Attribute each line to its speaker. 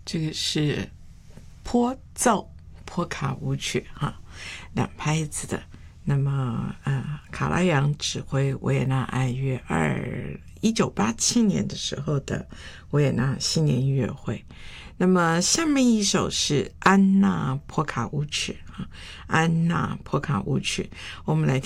Speaker 1: 这个是坡奏波卡舞曲哈，两拍子的。那么卡拉扬指挥维也纳爱乐1987年的时候的维也纳新年音乐会。那么下面一首是安娜波卡舞曲，安娜波卡舞曲，我们来听